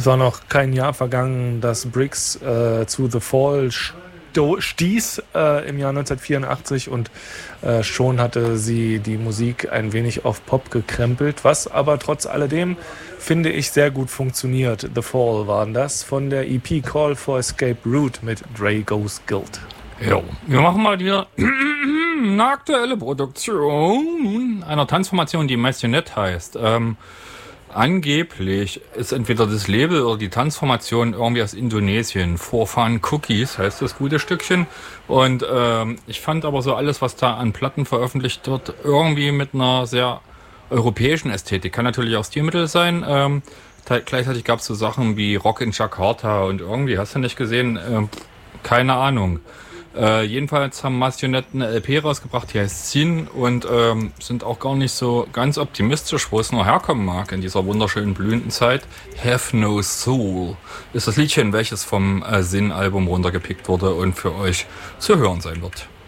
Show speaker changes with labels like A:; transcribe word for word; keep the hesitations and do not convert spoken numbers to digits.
A: Es war noch kein Jahr vergangen, dass Briggs äh, zu The Fall sto- stieß äh, im Jahr neunzehnhundertvierundachtzig und äh, schon hatte sie die Musik ein wenig auf Pop gekrempelt, was aber trotz alledem, finde ich, sehr gut funktioniert. The Fall waren das von der E P Call for Escape Route mit Dre Goes Guild.
B: Jo, wir machen mal wieder eine aktuelle Produktion einer Tanzformation, die Massionette heißt. Ähm, angeblich ist entweder das Label oder die Tanzformation irgendwie aus Indonesien. For Fun Cookies heißt das gute Stückchen. Und ähm, ich fand aber so alles, was da an Platten veröffentlicht wird, irgendwie mit einer sehr europäischen Ästhetik. Kann natürlich auch Stilmittel sein. Ähm, te- gleichzeitig gab es so Sachen wie Rock in Jakarta und irgendwie, hast du nicht gesehen, ähm, keine Ahnung. Äh, jedenfalls haben Massionette eine L P rausgebracht, die heißt Sin und ähm, sind auch gar nicht so ganz optimistisch, wo es noch herkommen mag in dieser wunderschönen blühenden Zeit. Have No Soul ist das Liedchen, welches vom äh, Sin-Album runtergepickt wurde und für euch zu hören sein wird.